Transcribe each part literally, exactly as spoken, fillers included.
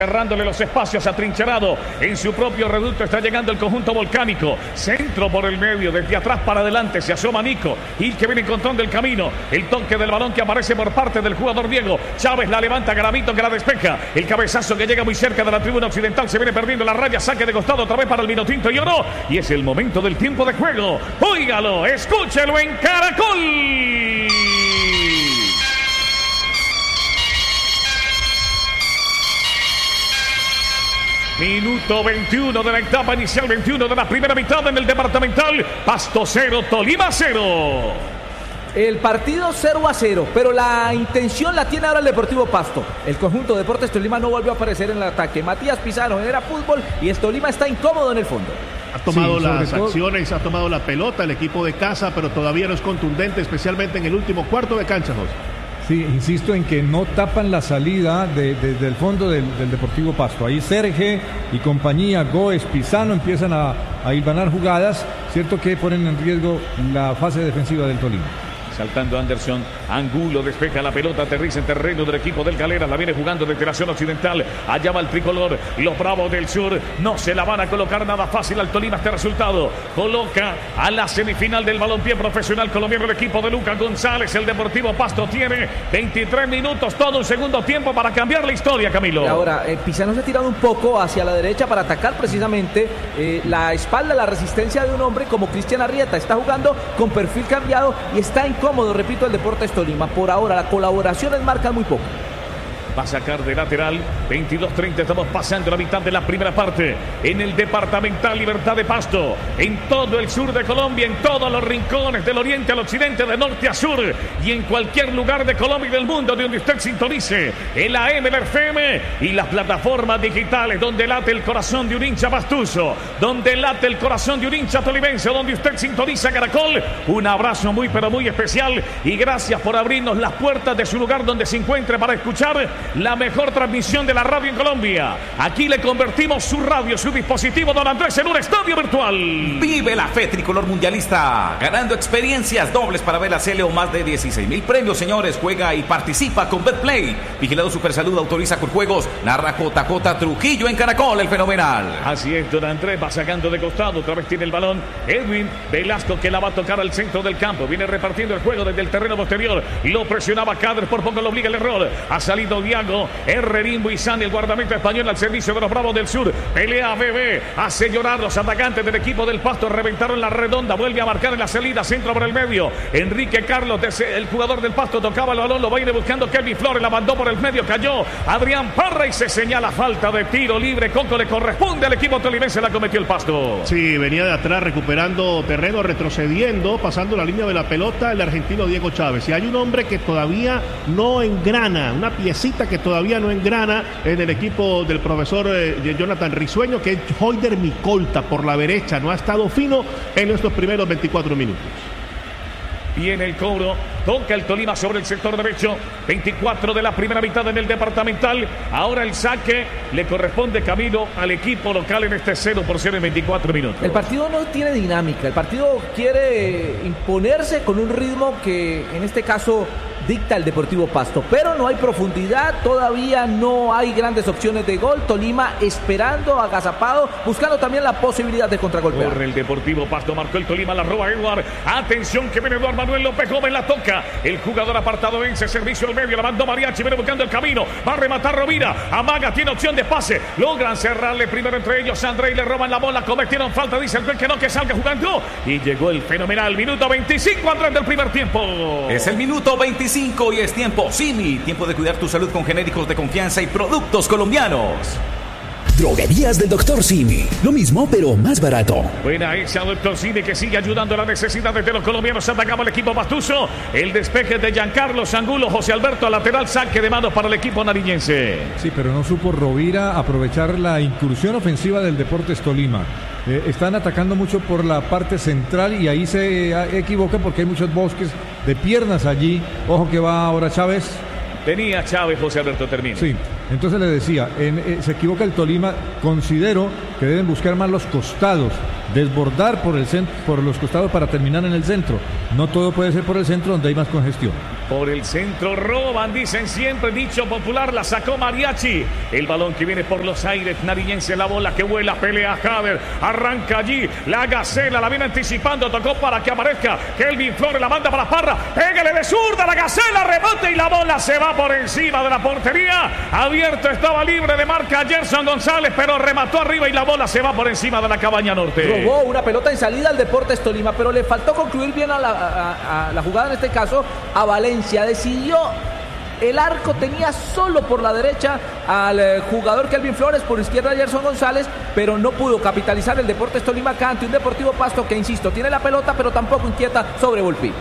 cerrándole los espacios, atrincherado en su propio reducto. Está llegando el conjunto volcánico. Centro por el medio, desde atrás para adelante. Se asoma Nico. Gil que viene encontrando el camino. El toque del balón que aparece por parte del jugador Diego. Chávez la levanta, Garavito que la despeja. El cabezazo que llega muy cerca de la tribuna occidental. Se viene perdiendo la raya. Saque de costado otra vez para el Vinotinto y oro. Y es el momento del tiempo de juego. Óigalo, escúchelo en Caracol. Minuto veintiuno de la etapa inicial, veintiuno de la primera mitad en el departamental. Pasto cero, Tolima cero. El partido cero a cero, pero la intención la tiene ahora el Deportivo Pasto. El conjunto de Deportes Tolima no volvió a aparecer en el ataque. Matías Pizarro genera fútbol y es Tolima está incómodo en el fondo. Ha tomado sí, las todo... acciones, ha tomado la pelota el equipo de casa, pero todavía no es contundente, especialmente en el último cuarto de cancha, José. Sí, insisto en que no tapan la salida de, de, del fondo del, del Deportivo Pasto. Ahí Serge y compañía, Goes, Pisano empiezan a, a hilvanar jugadas, cierto que ponen en riesgo la fase defensiva del Tolima. Saltando Anderson, Angulo despeja la pelota, aterriza en terreno del equipo del Galera, la viene jugando desde la zona occidental, allá va el tricolor, los Bravos del Sur no se la van a colocar nada fácil al Tolima este resultado, coloca a la semifinal del balompié profesional colombiano el equipo de Lucas González. El Deportivo Pasto tiene veintitrés minutos, todo un segundo tiempo para cambiar la historia, Camilo. Y ahora, eh, Pizano se ha tirado un poco hacia la derecha para atacar precisamente eh, la espalda, la resistencia de un hombre como Cristian Arrieta, está jugando con perfil cambiado y está en cómodo, repito, el Deportes Tolima. Por ahora, las colaboraciones marcan muy poco. Va a sacar de lateral, veintidós treinta, estamos pasando la mitad de la primera parte en el departamental Libertad de Pasto, en todo el sur de Colombia, en todos los rincones del oriente al occidente, de norte a sur y en cualquier lugar de Colombia y del mundo de donde usted sintonice el A M, el F M y las plataformas digitales donde late el corazón de un hincha pastuso, donde late el corazón de un hincha tolimense, donde usted sintoniza Caracol. Un abrazo muy pero muy especial y gracias por abrirnos las puertas de su lugar donde se encuentre para escuchar la mejor transmisión de la radio en Colombia. Aquí le convertimos su radio, su dispositivo, don Andrés, en un estadio virtual. Vive la fe tricolor mundialista, ganando experiencias dobles para ver la C L O, más de dieciséis mil premios, señores. Juega y participa con Betplay. Vigilado Supersalud, autoriza con juegos. Narra J J Trujillo en Caracol, el fenomenal. Así es, don Andrés va sacando de costado, otra vez tiene el balón Edwin Velasco que la va a tocar al centro del campo. Viene repartiendo el juego desde el terreno posterior. Lo presionaba Cadres, por poco lo obliga el error. Ha salido Diago, Herrerín Buizán, el guardameta español al servicio de los Bravos del Sur. Pelea Bebé, hace llorar los atacantes del equipo del Pasto. Reventaron la redonda, vuelve a marcar en la salida, centro por el medio. Enrique Carlos, el jugador del Pasto, tocaba el balón, lo va a ir buscando Kelvin Flores, la mandó por el medio, cayó Adrián Parra y se señala falta de tiro libre. Coco le corresponde al equipo tolimense, la cometió el Pasto. Sí, venía de atrás recuperando terreno, retrocediendo, pasando la línea de la pelota el argentino Diego Chávez. Y hay un hombre que todavía no engrana, una piecita que todavía no engrana en el equipo del profesor eh, Jonathan Risueño, que es Hoider Micolta por la derecha. No ha estado fino en estos primeros veinticuatro minutos. Viene el cobro, toca el Tolima sobre el sector derecho, veinticuatro de la primera mitad en el departamental. Ahora el saque le corresponde, Camilo, al equipo local en este cero por cero en veinticuatro minutos. El partido no tiene dinámica, el partido quiere imponerse con un ritmo que en este caso dicta el Deportivo Pasto, pero no hay profundidad, todavía no hay grandes opciones de gol. Tolima esperando, agazapado, buscando también la posibilidad de contragolpear. Corre el Deportivo Pasto, marcó el Tolima, la roba Eduard. Atención que viene Eduard Manuel López Gómez, la toca. El jugador apartado vence, servicio al medio, la mandó Mariachi, viene buscando el camino, va a rematar Rovira, amaga, tiene opción de pase, logran cerrarle primero entre ellos, André y le roban la bola, cometieron falta, dice el que no, que salga jugando. Y llegó el fenomenal minuto veinticinco, Andrés, del primer tiempo. Es el minuto veinticinco y es tiempo Simi, tiempo de cuidar tu salud con genéricos de confianza y productos colombianos. Droguerías del doctor Simi, lo mismo pero más barato. Buena esa doctor Simi que sigue ayudando a las necesidades de los colombianos. Atacamos el equipo pastuso, el despeje de Giancarlo Angulo, José Alberto al lateral, saque de manos para el equipo nariñense. Sí, pero no supo Rovira aprovechar la incursión ofensiva del Deportes Tolima. Eh, están atacando mucho por la parte central y ahí se eh, equivoca porque hay muchos bosques de piernas allí. Ojo que va ahora Chávez. Tenía Chávez, José Alberto, termina. Sí, entonces le decía, en, eh, se equivoca el Tolima. Considero que deben buscar más los costados, desbordar por, el cent- por los costados para terminar en el centro. No todo puede ser por el centro donde hay más congestión. por el centro, roban, dicen siempre, dicho popular, la sacó Mariachi. El balón que viene por los aires, Nariñense, la bola que vuela, pelea Jader, arranca allí, la Gacela, la viene anticipando, tocó para que aparezca Kelvin Flores, la manda para Parra, pégale de zurda, la Gacela, rebote y la bola se va por encima de la portería. Abierto estaba libre de marca Gerson González, pero remató arriba y la bola se va por encima de la Cabaña Norte. Robó una pelota en salida al Deportes Tolima, pero le faltó concluir bien a la, a, a la jugada, en este caso a Valencia. Decidió, el arco tenía solo por la derecha al eh, jugador Kelvin Flores, por izquierda Gerson González, pero no pudo capitalizar el Deportes Tolima acá ante un Deportivo Pasto que, insisto, tiene la pelota pero tampoco inquieta sobre Volpi.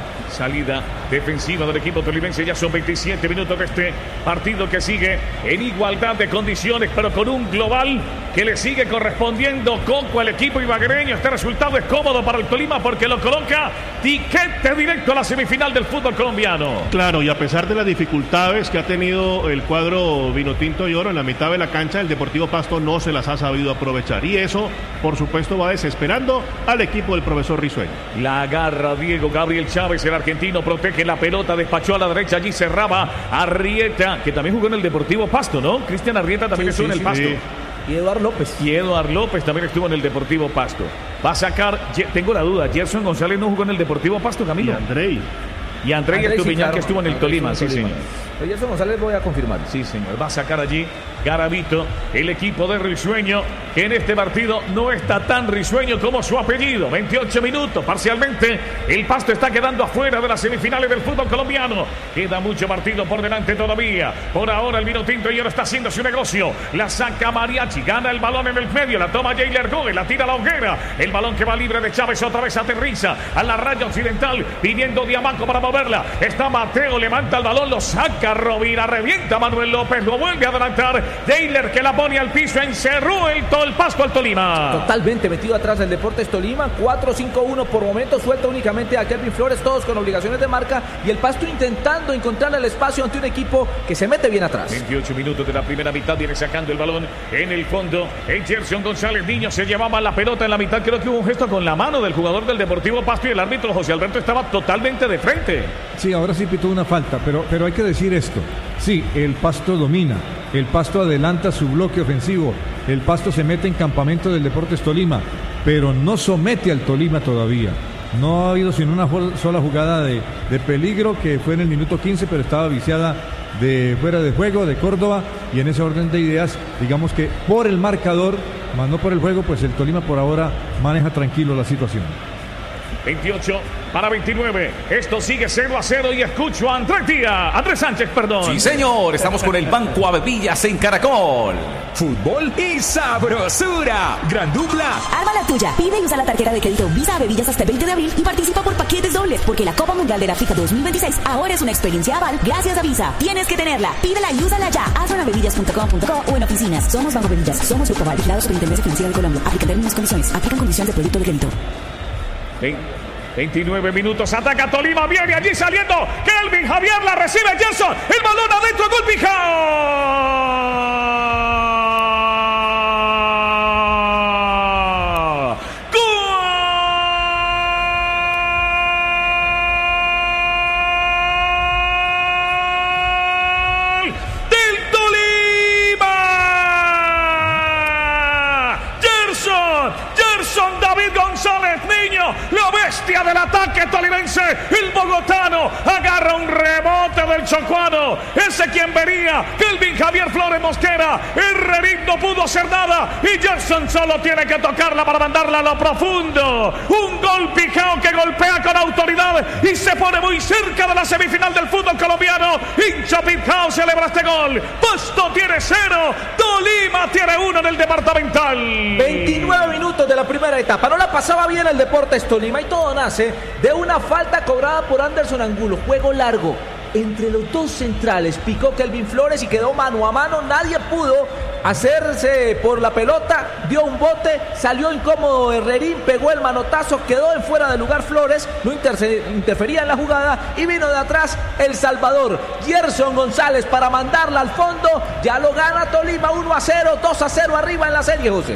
Salida defensiva del equipo tolimense. Ya son veintisiete minutos de este partido que sigue en igualdad de condiciones, pero con un global que le sigue correspondiendo Coco al equipo ibaguereño. Este resultado es cómodo para el Tolima porque lo coloca tiquete directo a la semifinal del fútbol colombiano. Claro, y a pesar de las dificultades que ha tenido el cuadro vinotinto y oro en la mitad de la cancha, el Deportivo Pasto no se las ha sabido aprovechar. Y eso, por supuesto, va desesperando al equipo del profesor Risueño. La agarra Diego Gabriel Chávez, el argentino, protege la pelota, despachó a la derecha, allí cerraba Arrieta, que también jugó en el Deportivo Pasto, ¿no? Cristian Arrieta también sí, estuvo sí, en el sí, Pasto. Sí. Y Eduard López. Y Eduard López también estuvo en el Deportivo Pasto. Va a sacar, tengo la duda, Gerson González no jugó en el Deportivo Pasto, Camilo. Y Andrei. Y Andrei, Andrei sí, Estupiñán, claro, que estuvo en el Andrei Tolima, sí, Tolima. señor. Gerson González voy a confirmar. Sí, señor. Va a sacar allí Garavito, el equipo de Risueño, que en este partido no está tan risueño como su apellido. veintiocho minutos, parcialmente. El Pasto está quedando afuera de las semifinales del fútbol colombiano. Queda mucho partido por delante todavía. Por ahora el vino tinto y ahora está haciendo su negocio. La saca Mariachi, gana el balón en el medio, la toma Jailer Gómez, la tira a la hoguera. El balón que va libre de Chávez otra vez aterriza a la raya occidental, pidiendo Diamaco para moverla. Está Mateo, levanta el balón, lo saca Rovira, revienta Manuel López, lo vuelve a adelantar. Jailer que la pone al piso, encerró el, el Pasto al Tolima. Totalmente metido atrás del Deportes Tolima, cuatro cinco uno por momento, suelta únicamente a Kelvin Flores, todos con obligaciones de marca, y el Pasto intentando encontrar el espacio ante un equipo que se mete bien atrás. veintiocho minutos de la primera mitad, viene sacando el balón en el fondo. El Gerson González Niño se llevaba la pelota en la mitad, creo que hubo un gesto con la mano del jugador del Deportivo Pasto y el árbitro José Alberto estaba totalmente de frente. Sí, ahora sí pitó una falta, pero, pero hay que decir esto. Sí, el Pasto domina, el Pasto adelanta su bloque ofensivo, el Pasto se mete en campamento del Deportes Tolima, pero no somete al Tolima todavía. No ha habido sino una sola jugada de, de peligro, que fue en el minuto quince, pero estaba viciada de fuera de juego de Córdoba, y en ese orden de ideas, digamos que por el marcador, más no por el juego, pues el Tolima por ahora maneja tranquilo la situación. veintiocho para veintinueve. Esto sigue cero a cero y escucho a Andrés Díaz. Andrés Sánchez, perdón. Sí, señor. Estamos con el Banco Avevillas en Caracol. Fútbol y sabrosura. Gran dupla. Arma la tuya. Pide y usa la tarjeta de crédito Visa Avevillas hasta el veinte de abril y participa por paquetes dobles, porque la Copa Mundial de África dos mil veintiséis ahora es una experiencia aval gracias a Visa. Tienes que tenerla. Pídela y úsala ya. Hazlo en avevillas punto com punto co o en oficinas. Somos Banco Avevillas. Somos Grupo Aval, vigilado Superintendencia Financiera de Colombia. Aplican términos y condiciones. Aplican condiciones de producto de crédito. veintinueve minutos, ataca Tolima, viene allí saliendo Kelvin Javier, la recibe Gerson, el balón adentro, gol fijado. La bestia del ataque tolimense, el bogotano, agarra un rebote del chocuano, ese quien vería, Kelvin Javier Flores Mosquera, Herrerín no pudo hacer nada y Gerson solo tiene que tocarla para mandarla a lo profundo, un gol picado que golpea con autoridad y se pone muy cerca de la semifinal del fútbol colombiano. Hincha Picao celebra este gol. Pasto tiene cero, Tolima tiene uno en el departamental. veintinueve minutos de la primera etapa, no la pasaba bien el Deportes Tolima y todo nace de una falta cobrada por Anderson Angulo. Juego largo entre los dos centrales, picó Kelvin Flores y quedó mano a mano, nadie pudo hacerse por la pelota, dio un bote, salió incómodo Herrerín, pegó el manotazo, quedó en fuera de lugar Flores, no interfería en la jugada y vino de atrás El Salvador, Gerson González para mandarla al fondo. Ya lo gana Tolima, uno a cero, dos a cero arriba en la serie, José.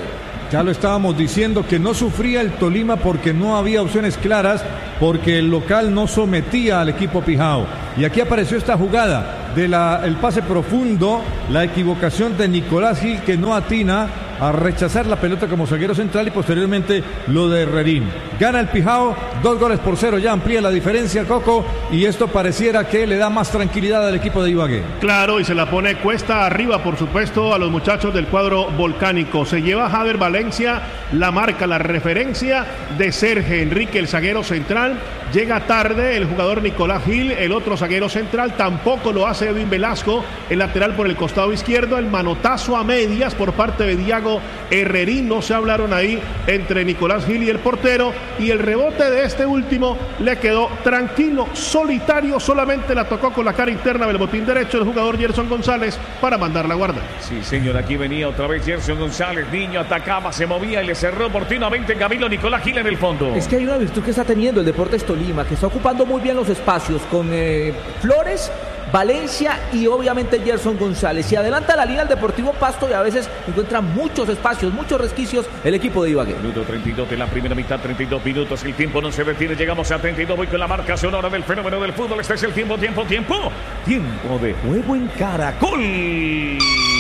Ya lo estábamos diciendo, que no sufría el Tolima porque no había opciones claras, porque el local no sometía al equipo Pijao. Y aquí apareció esta jugada del pase profundo, la equivocación de Nicolás Gil, que no atina a rechazar la pelota como zaguero central, y posteriormente lo de Herrerín. Gana el Pijao, dos goles por cero, ya amplía la diferencia, Coco, y esto pareciera que le da más tranquilidad al equipo de Ibagué. Claro, y se la pone cuesta arriba, por supuesto, a los muchachos del cuadro volcánico. Se lleva Jader Valencia la marca, la referencia de Sergio Enrique, el zaguero central. Llega tarde el jugador Nicolás Gil, el otro zaguero central. Tampoco lo hace Edwin Velasco, el lateral por el costado izquierdo. El manotazo a medias por parte de Diago Herrerín. No se hablaron ahí entre Nicolás Gil y el portero. Y el rebote de este último le quedó tranquilo, solitario. Solamente la tocó con la cara interna del botín derecho el jugador Gerson González para mandarla a guardar. Sí, señor, aquí venía otra vez Gerson González. Niño atacaba, se movía y le cerró oportunamente Camilo Nicolás Gil en el fondo. Es que hay una virtud que está teniendo el Deportes Tolima, que está ocupando muy bien los espacios con eh, Flores, Valencia y obviamente Gerson González. Y adelanta la línea al Deportivo Pasto y a veces encuentra muchos espacios, muchos resquicios el equipo de Ibagué. Minuto treinta y dos de la primera mitad, treinta y dos minutos. El tiempo no se detiene, llegamos a treinta y dos. Voy con la marca sonora del fenómeno del fútbol. Este es el tiempo, tiempo, tiempo. Tiempo de juego en Caracol.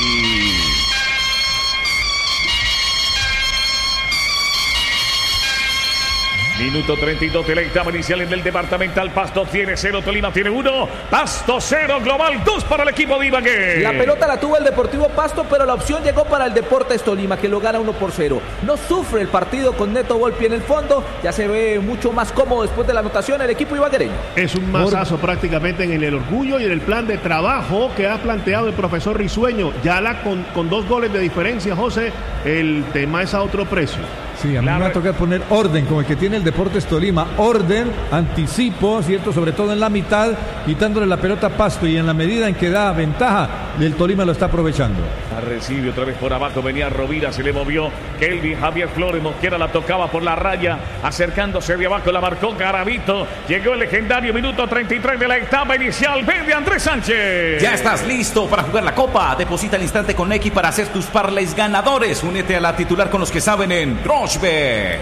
Minuto treinta y dos de la etapa inicial en el departamental. Pasto tiene cero, Tolima tiene uno. Pasto cero, global dos para el equipo de Ibagué. La pelota la tuvo el Deportivo Pasto, pero la opción llegó para el Deportes Tolima, que lo gana uno por cero. No sufre el partido con Neto Volpi en el fondo. Ya se ve mucho más cómodo después de la anotación el equipo ibaguereño. Es un masazo prácticamente en el orgullo y en el plan de trabajo que ha planteado el profesor Risueño. Ya la con, con dos goles de diferencia, José, el tema es a otro precio. Sí, a mí me va a tocar poner orden, como el que tiene el Deportes Tolima. Orden, anticipo, ¿cierto? Sobre todo en la mitad, quitándole la pelota a Pasto, y en la medida en que da ventaja, el Tolima lo está aprovechando. La recibe otra vez por abajo, venía Rovira, se le movió Kelvin Javier Flores, Mosquera la tocaba por la raya, acercándose de abajo, la marcó Garavito. Llegó el legendario minuto treinta y tres de la etapa inicial. Verde Andrés Sánchez. Ya estás listo para jugar la Copa. Deposita al instante con X para hacer tus parlays ganadores. Únete a la titular con los que saben en Rushbet.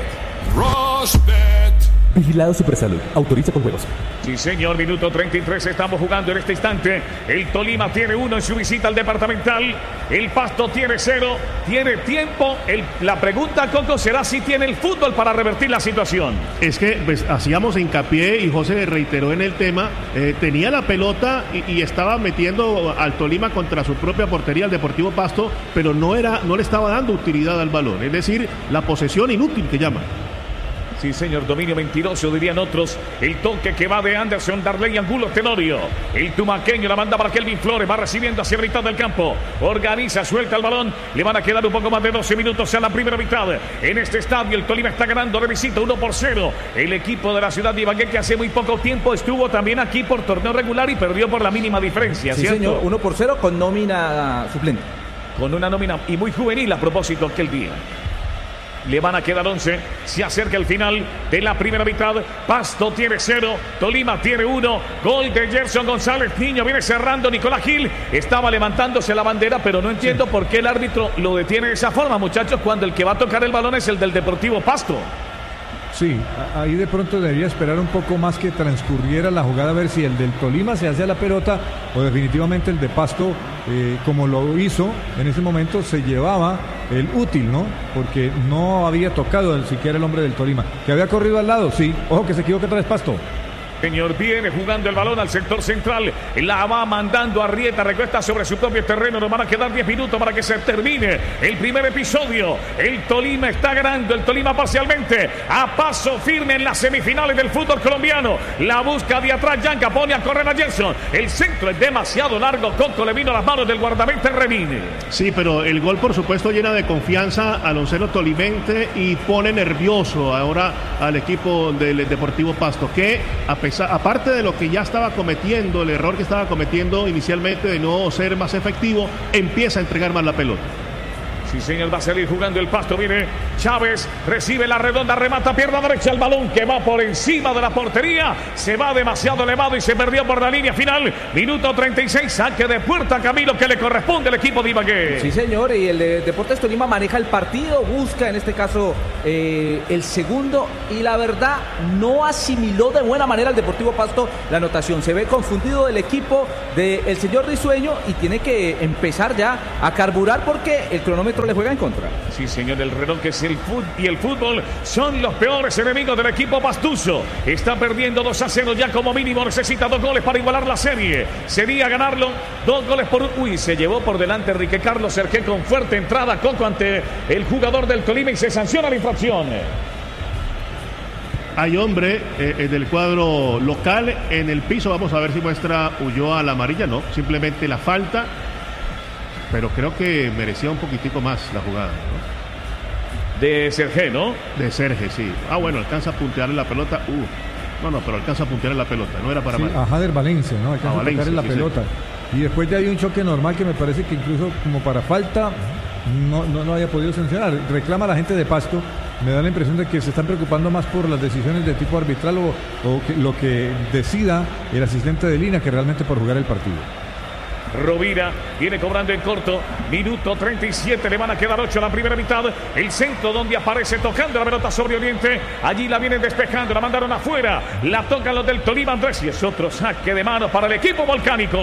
Rushbet. Vigilado Supersalud. Autoriza con juegos. Sí, señor. Minuto treinta y tres. Estamos jugando en este instante. El Tolima tiene uno en su visita al departamental. El Pasto tiene cero. Tiene tiempo. El, la pregunta, Coco, será si tiene el fútbol para revertir la situación. Es que pues, hacíamos hincapié y José reiteró en el tema. Eh, tenía la pelota y, y estaba metiendo al Tolima contra su propia portería, al Deportivo Pasto, pero no, era, no le estaba dando utilidad al balón. Es decir, la posesión inútil que llaman. Sí, señor, dominio mentiroso, dirían otros. El toque que va de Anderson, Darley, Angulo, Tenorio. El tumaqueño la manda para Kelvin Flores, va recibiendo hacia la mitad del campo. Organiza, suelta el balón. Le van a quedar un poco más de doce minutos a la primera mitad. En este estadio el Tolima está ganando de visita uno por cero. El equipo de la ciudad de Ibagué, que hace muy poco tiempo estuvo también aquí por torneo regular y perdió por la mínima diferencia, sí, ¿cierto? Señor, uno por cero con nómina suplente. Con una nómina y muy juvenil a propósito aquel día. Le van a quedar once. Se acerca el final de la primera mitad. Pasto tiene cero. Tolima tiene uno. Gol de Gerson González. Niño viene cerrando. Nicolás Gil estaba levantándose la bandera, pero no entiendo sí. por qué el árbitro lo detiene de esa forma, muchachos, cuando el que va a tocar el balón es el del Deportivo Pasto. Sí, ahí de pronto debería esperar un poco más que transcurriera la jugada, a ver si el del Tolima se hace a la pelota o definitivamente el de Pasto, eh, como lo hizo en ese momento, se llevaba el útil, ¿no? Porque no había tocado el, siquiera el hombre del Tolima. ¿Que había corrido al lado? Sí. Ojo que se equivoca otra vez Pasto. Señor, viene jugando el balón al sector central. La va mandando Arrieta, recuesta sobre su propio terreno. Nos van a quedar diez minutos para que se termine el primer episodio. El Tolima está ganando, el Tolima parcialmente. A paso firme en las semifinales del fútbol colombiano. La busca de atrás, Yanka pone a correr a Gerson. El centro es demasiado largo. Coco le vino a las manos del guardameta Remine. Sí, pero el gol, por supuesto, llena de confianza al onceno tolimense y pone nervioso ahora al equipo del Deportivo Pasto, que a pesar aparte de lo que ya estaba cometiendo, el error que estaba cometiendo inicialmente de no ser más efectivo, empieza a entregar más la pelota. Sí, señor, va a salir jugando el Pasto. Viene Chávez, recibe la redonda, remata, pierna derecha, el balón que va por encima de la portería. Se va demasiado elevado y se perdió por la línea final. Minuto treinta y seis, saque de puerta, Camilo, que le corresponde al equipo de Ibagué. Sí, señor, y el de Deportes Tolima maneja el partido, busca en este caso eh, el segundo, y la verdad no asimiló de buena manera el Deportivo Pasto la anotación. Se ve confundido el equipo del señor Risueño y tiene que empezar ya a carburar porque el cronómetro le juega en contra. Sí, señor, el reloj que es el fútbol y el fútbol son los peores enemigos del equipo pastuso. Está perdiendo dos a cero, ya como mínimo necesita dos goles para igualar la serie. Sería ganarlo dos goles por... Uy, se llevó por delante Enrique Carlos Sergé con fuerte entrada, Coco, ante el jugador del Tolima y se sanciona la infracción. Hay hombre eh, del cuadro local en el piso. Vamos a ver si muestra Ulloa la amarilla. No, simplemente la falta. Pero creo que merecía un poquitico más la jugada, ¿no? De Sergé, ¿no? De Sergé, sí. Ah, bueno, alcanza a puntear en la pelota. Uh, no, no, pero alcanza a puntear en la pelota. No era para sí, más. A Jader Valencia, ¿no? Alcanza a, a Valencia, en la sí, pelota. Sí. Y después ya hay un choque normal que me parece que incluso como para falta no, no, no haya podido sancionar. Reclama la gente de Pasto. Me da la impresión de que se están preocupando más por las decisiones de tipo arbitral o, o que, lo que decida el asistente de línea que realmente por jugar el partido. Rovira viene cobrando en corto, minuto treinta y siete, le van a quedar ocho a la primera mitad. El centro donde aparece tocando la pelota sobre Oriente, allí la vienen despejando, la mandaron afuera, la tocan los del Tolima, Andrés, y es otro saque de mano para el equipo volcánico.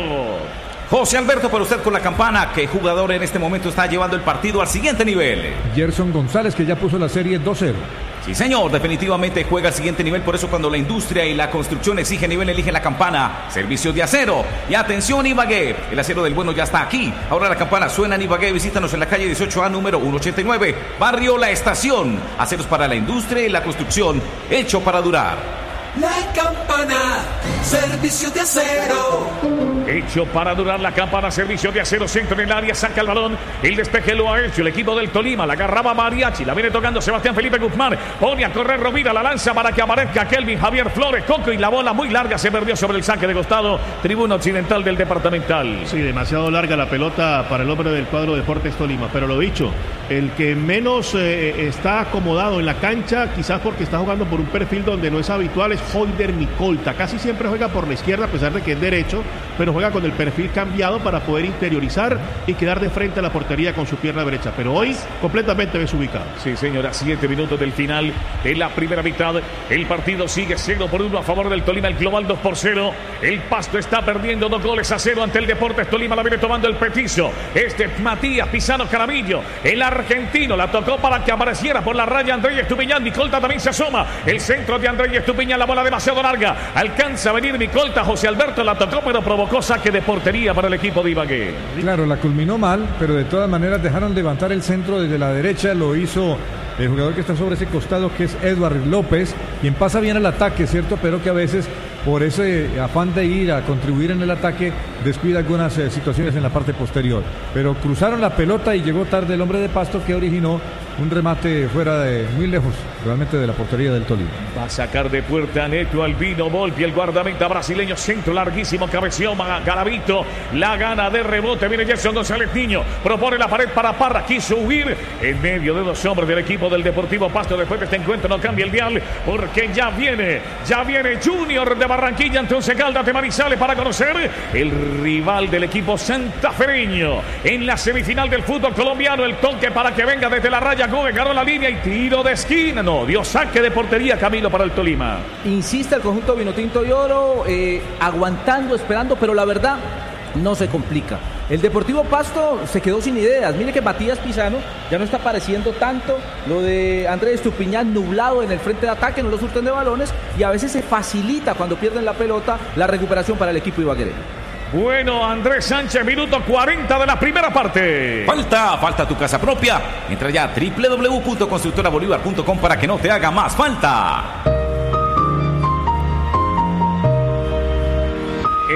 José Alberto, para usted con la campana, ¿qué jugador en este momento está llevando el partido al siguiente nivel? Gerson González, que ya puso la serie dos cero. Sí, señor, definitivamente juega al siguiente nivel. Por eso cuando la industria y la construcción exige nivel, elige la campana. Servicio de acero. Y atención, Ibagué, el acero del bueno ya está aquí. Ahora la campana suena en Ibagué. Visítanos en la calle dieciocho A, número ciento ochenta y nueve, barrio La Estación. Aceros para la industria y la construcción, hecho para durar. La campana, servicio de acero. Hecho para durar, la campana, servicio de acero, centro en el área, saca el balón, el despeje lo ha hecho el equipo del Tolima, la agarraba Mariachi, la viene tocando Sebastián Felipe Guzmán, pone a correr Rovira, la lanza para que aparezca Kelvin Javier Flores, Coco, y la bola muy larga se perdió sobre el saque de costado, tribuna occidental del departamental. Sí, demasiado larga la pelota para el hombre del cuadro Deportes Tolima, pero lo dicho, el que menos eh, está acomodado en la cancha, quizás porque está jugando por un perfil donde no es habitual, es Holder Micolta, casi siempre juega por la izquierda a pesar de que es derecho, pero juega con el perfil cambiado para poder interiorizar y quedar de frente a la portería con su pierna derecha, pero hoy completamente desubicado. Sí, señora, siete minutos del final de la primera mitad, el partido sigue cero por uno a favor del Tolima, el global dos por cero, el Pasto está perdiendo dos goles a cero ante el Deportes Tolima, la viene tomando el petizo, este Matías Pisano Caramillo, el argentino, la tocó para que apareciera por la raya Andrés Estupiñán, Micolta también se asoma, el centro de Andrés Estupiñán, la bola demasiado larga, alcanza a venir Micolta, José Alberto la tocó pero provocó saque de portería para el equipo de Ibagué. Claro, la culminó mal, pero de todas maneras dejaron levantar el centro desde la derecha, lo hizo el jugador que está sobre ese costado, que es Edward López, quien pasa bien al ataque, ¿cierto? Pero que a veces, por ese afán de ir a contribuir en el ataque, descuida algunas eh, situaciones en la parte posterior. Pero cruzaron la pelota y llegó tarde el hombre de Pasto, que originó un remate fuera de, muy lejos, realmente, de la portería del Tolima. Va a sacar de puerta Neto Albino Volpi, el guardameta brasileño, centro larguísimo, cabeció Garavito, la gana de rebote, viene Gerson González Niño, propone la pared para Parra, quiso huir en medio de dos hombres del equipo del Deportivo Pasto. Después de este encuentro no cambia el dial, porque ya viene, ya viene Junior de Barranquilla ante Once Caldas de Manizales para conocer el rival del equipo santafereño en la semifinal del fútbol colombiano. El toque para que venga desde la raya, Gómez ganó la línea y tiro de esquina, no, dio saque de portería, Camilo, para el Tolima. Insiste el conjunto Vinotinto y Oro, eh, aguantando, esperando, pero la verdad no se complica. El Deportivo Pasto se quedó sin ideas. Mire que Matías Pisano ya no está apareciendo tanto. Lo de Andrés Estupiñán nublado en el frente de ataque, no lo surten de balones y a veces se facilita cuando pierden la pelota la recuperación para el equipo ibaguereño. Bueno, Andrés Sánchez, minuto cuarenta de la primera parte. Falta, falta tu casa propia. Entra ya a doble u doble u doble u punto constructora bolívar punto com para que no te haga más falta.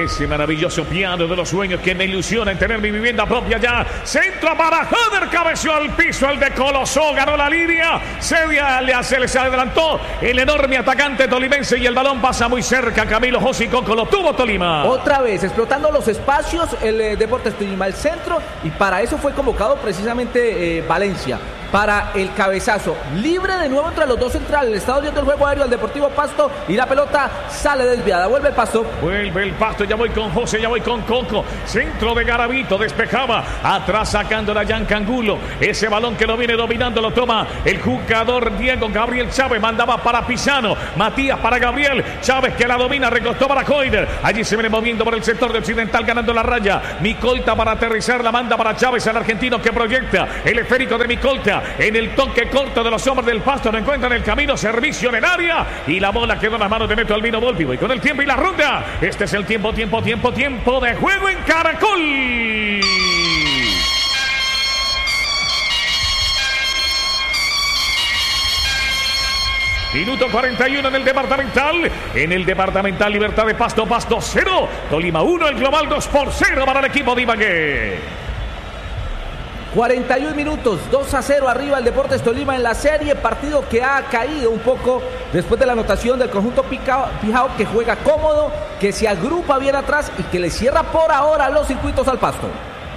Ese maravilloso piano de los sueños que me ilusiona en tener mi vivienda propia ya. Centro para Joder, cabeció al piso, el de Colosó, ganó la línea. Se, se les adelantó el enorme atacante tolimense y el balón pasa muy cerca. Camilo José Coco lo tuvo Tolima. Otra vez, explotando los espacios, el eh, Deportes Tolima, el centro, y para eso fue convocado precisamente eh, Valencia. Para el cabezazo, libre de nuevo entre los dos centrales, el estado dio el juego aéreo al Deportivo Pasto y la pelota sale desviada, vuelve el Pasto. Vuelve el Pasto, ya voy con José, ya voy con Coco, centro de Garavito, despejaba, atrás sacándola Yanca Angulo, ese balón que lo viene dominando lo toma el jugador Diego Gabriel Chávez, mandaba para Pisano, Matías para Gabriel, Chávez que la domina, recostó para Coider, allí se viene moviendo por el sector de Occidental ganando la raya, Micolta para aterrizar, la manda para Chávez, el argentino que proyecta, el esférico de Micolta, en el toque corto de los hombres del Pasto, no encuentran el camino, servicio en el área y la bola quedó en las manos de Neto Albino Volpi. Y con el tiempo y la ronda, este es el tiempo, tiempo, tiempo, tiempo de juego en Caracol. Minuto cuarenta y uno en el departamental. En el departamental Libertad de Pasto, Pasto cero. Tolima uno, el global dos por cero para el equipo de Ibagué. cuarenta y un minutos, dos a cero arriba el Deportes Tolima en la serie, partido que ha caído un poco después de la anotación del conjunto Pijao, Pijao que juega cómodo, que se agrupa bien atrás y que le cierra por ahora los circuitos al Pasto.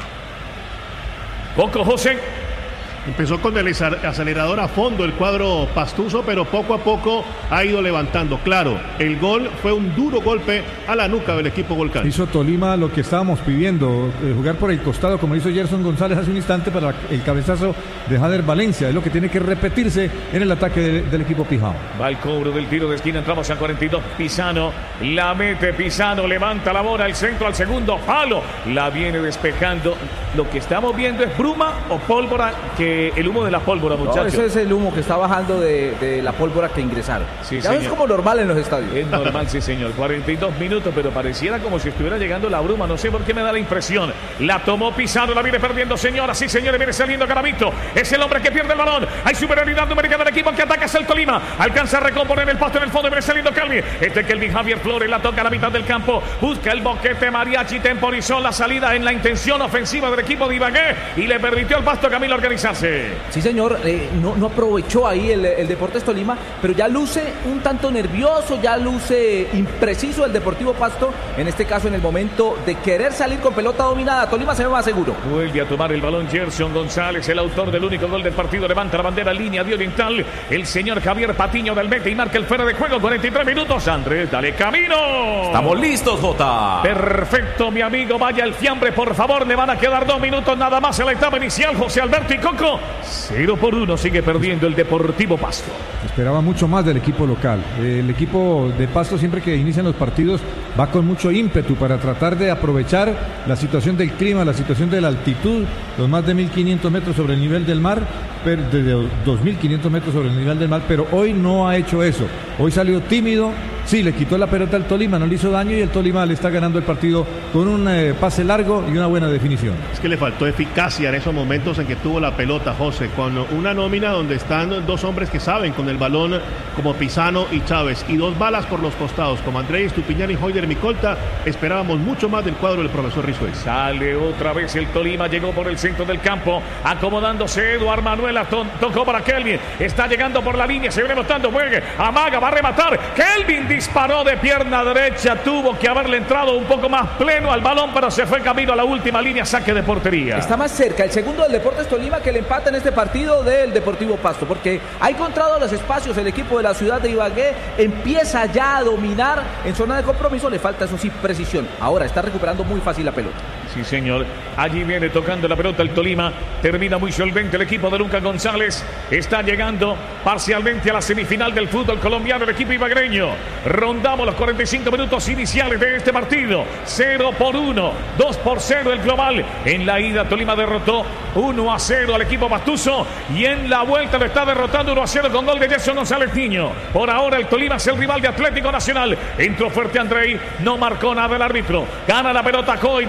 Coco José. Empezó con el acelerador a fondo el cuadro pastuso, pero poco a poco ha ido levantando. Claro, el gol fue un duro golpe a la nuca del equipo Volcán. Hizo Tolima lo que estábamos pidiendo, eh, jugar por el costado como hizo Gerson González hace un instante para el cabezazo de Jader Valencia. Es lo que tiene que repetirse en el ataque de, del equipo Pijao. Va el cobro del tiro de esquina, entramos a cuarenta y dos, Pisano, la mete Pisano, levanta la bola, el centro al segundo palo, la viene despejando. Lo que estamos viendo es bruma o pólvora, que el humo de la pólvora, muchachos. No, ese es el humo que está bajando de, de la pólvora que ingresaron. Sí, ya es como normal en los estadios. Es normal, sí, señor. cuarenta y dos minutos, pero pareciera como si estuviera llegando la bruma. No sé por qué me da la impresión. La tomó Pisano, la viene perdiendo, señora. Sí, señores, viene saliendo Garavito. Es el hombre que pierde el balón. Hay superioridad numérica del equipo que ataca hacia el Tolima. Alcanza a recomponer el Pasto en el fondo. Viene saliendo Kelvin. Este Kelvin Javier Flores la toca a la mitad del campo. Busca el boquete. Mariachi temporizó la salida en la intención ofensiva del equipo de Ibagué y le permitió al Pasto Camilo organizarse. Sí, señor, eh, no, no aprovechó ahí el, el Deportes Tolima, pero ya luce un tanto nervioso, ya luce impreciso el Deportivo Pasto, en este caso en el momento de querer salir con pelota dominada. Tolima se ve más seguro. Vuelve a tomar el balón Gerson González, el autor del único gol del partido, levanta la bandera, línea de Oriental, el señor Javier Patiño del Mete y marca el fuera de juego, cuarenta y tres minutos. Andrés, dale camino. Estamos listos, Jota. Perfecto, mi amigo, vaya el fiambre, por favor, le van a quedar dos minutos nada más en la etapa inicial. José Alberto y Coco, cero por uno sigue perdiendo el Deportivo Pasto. Esperaba mucho más del equipo local. El equipo de Pasto siempre que inician los partidos va con mucho ímpetu para tratar de aprovechar la situación del clima, la situación de la altitud, los más de mil quinientos metros sobre el nivel del mar, pero desde dos mil quinientos metros sobre el nivel del mar, pero hoy no ha hecho eso. Hoy salió tímido. Sí, le quitó la pelota al Tolima, no le hizo daño y el Tolima le está ganando el partido con un eh, pase largo y una buena definición. Es que le faltó eficacia en esos momentos en que tuvo la pelota, José, con una nómina donde están dos hombres que saben con el balón como Pisano y Chávez y dos balas por los costados como Andrés Tupiñán y Joyder Micolta. Esperábamos mucho más del cuadro del profesor Rizuel. Sale otra vez el Tolima, llegó por el centro del campo, acomodándose Eduard Manuela, to tocó para Kelvin, está llegando por la línea, se viene botando, juegue, amaga, va a rematar, Kelvin disparó de pierna derecha, tuvo que haberle entrado un poco más pleno al balón, pero se fue camino a la última línea, saque de portería. Está más cerca el segundo del Deportes Tolima que el empate en este partido del Deportivo Pasto, porque ha encontrado los espacios el equipo de la ciudad de Ibagué, empieza ya a dominar en zona de compromiso, le falta eso sí precisión, ahora está recuperando muy fácil la pelota. Sí, señor, allí viene tocando la pelota el Tolima, termina muy solvente el equipo de Lucas González, está llegando parcialmente a la semifinal del fútbol colombiano el equipo ibagreño. Rondamos los cuarenta y cinco minutos iniciales de este partido. cero por uno, dos por cero el global. En la ida Tolima derrotó uno a cero al equipo pastuso y en la vuelta lo está derrotando uno a cero con gol de Gerson González Niño. Por ahora el Tolima es el rival de Atlético Nacional. Entró fuerte Andrei, no marcó nada el árbitro. Gana la pelota Coider.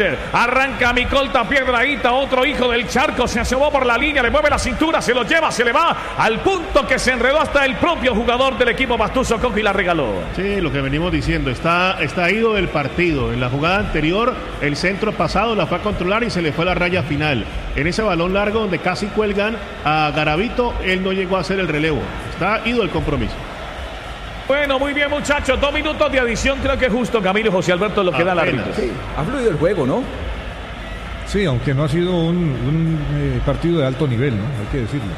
Arranca Micolta Piedrahita, otro hijo del charco, se asomó por la línea, le mueve la cintura, se lo lleva, se le va al punto que se enredó hasta el propio jugador del equipo Pastuso Coco y la regaló. Sí, lo que venimos diciendo, está, está ido del partido. En la jugada anterior, el centro pasado la fue a controlar y se le fue a la raya final. En ese balón largo donde casi cuelgan a Garavito, él no llegó a hacer el relevo. Está ido el compromiso. Bueno, muy bien, muchachos. Dos minutos de adición, creo que es justo, Camilo y José Alberto, lo que da la árbitro. Sí, ha fluido el juego, ¿no? Sí, aunque no ha sido un, un eh, partido de alto nivel, ¿no? Hay que decirlo.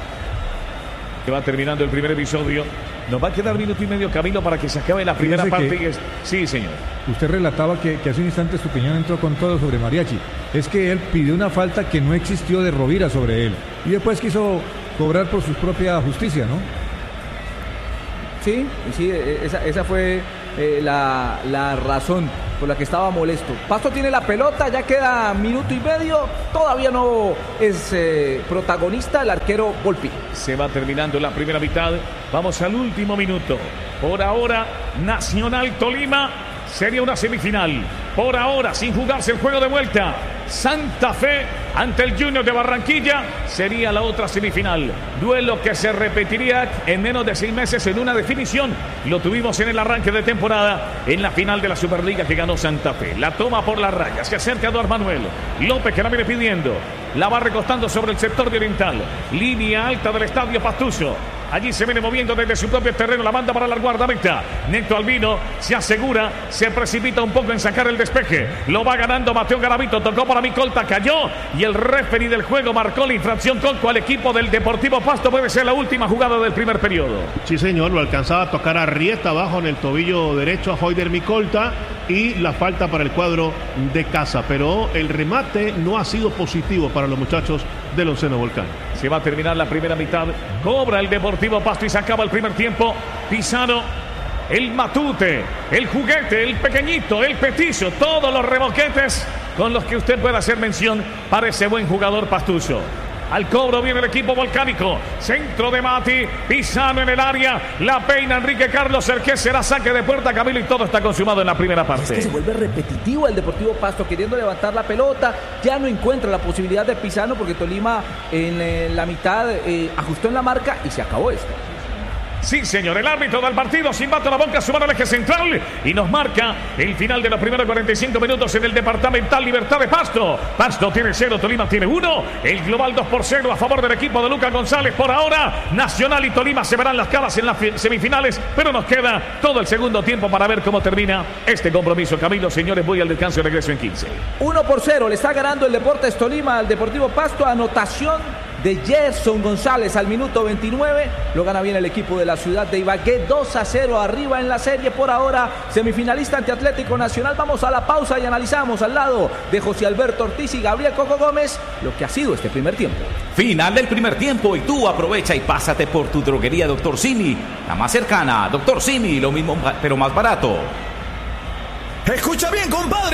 Que va terminando el primer episodio. Nos va a quedar minuto y medio, Camilo, para que se acabe la primera Fíjese parte. que Y es... Sí, señor. Usted relataba que, que hace un instante Estupiñán entró con todo sobre Mariachi. Es que él pidió una falta que no existió de Rovira sobre él. Y después quiso cobrar por su propia justicia, ¿no? Sí, sí, esa, esa fue eh, la, la razón por la que estaba molesto. Pasto tiene la pelota, ya queda minuto y medio, todavía no es eh, protagonista el arquero Volpi. Se va terminando la primera mitad, vamos al último minuto. Por ahora, Nacional Tolima sería una semifinal. Por ahora, sin jugarse el juego de vuelta, Santa Fe ante el Junior de Barranquilla sería la otra semifinal. Duelo que se repetiría en menos de seis meses en una definición. Lo tuvimos en el arranque de temporada en la final de la Superliga que ganó Santa Fe. La toma por la raya, se acerca a Eduardo Manuel López, que la viene pidiendo. La va recostando sobre el sector de Oriental. Línea alta del estadio Pastuso. Allí se viene moviendo desde su propio terreno, la manda para la guardameta. Neto Albino se asegura, se precipita un poco en sacar el despeje. Lo va ganando Mateo Garavito, tocó para Micolta, cayó. Y el referee del juego marcó la infracción Coco al equipo del Deportivo Pasto. Puede ser la última jugada del primer periodo. Sí, señor, lo alcanzaba a tocar a Rieta abajo en el tobillo derecho a Joyder Micolta. Y la falta para el cuadro de casa. Pero el remate no ha sido positivo para los muchachos del Onceno Volcán. Se va a terminar la primera mitad. Cobra el Deportivo Pasto y se acaba el primer tiempo. Pisano, el matute, el juguete, el pequeñito, el petizo, todos los remoquetes con los que usted pueda hacer mención para ese buen jugador pastuso. Al cobro viene el equipo volcánico. Centro de Mati. Pisano en el área. La peina Enrique Carlos Cerqués. Será saque de puerta, Camilo, y todo está consumado en la primera parte. Es que se vuelve repetitivo el Deportivo Pasto queriendo levantar la pelota. Ya no encuentra la posibilidad de Pisano porque Tolima en, en la mitad eh, ajustó en la marca y se acabó esto. Sí, señor, el árbitro del partido silbata la boca, su mano al eje central y nos marca el final de los primeros cuarenta y cinco minutos en el departamental Libertad de Pasto. Pasto tiene cero, Tolima tiene uno. El global dos por cero a favor del equipo de Lucas González. Por ahora, Nacional y Tolima se verán las caras en las semifinales, pero nos queda todo el segundo tiempo para ver cómo termina este compromiso. Camilo, señores, voy al descanso y regreso en quince. uno por cero, le está ganando el Deportes Tolima al Deportivo Pasto. Anotación de Gerson González al minuto veintinueve. Lo gana bien el equipo de la ciudad de Ibagué. dos a cero arriba en la serie por ahora. Semifinalista ante Atlético Nacional. Vamos a la pausa y analizamos al lado de José Alberto Ortiz y Gabriel Coco Gómez lo que ha sido este primer tiempo. Final del primer tiempo y tú aprovecha y pásate por tu droguería Doctor Simi, la más cercana. Doctor Simi, lo mismo pero más barato. Escucha bien, compadre.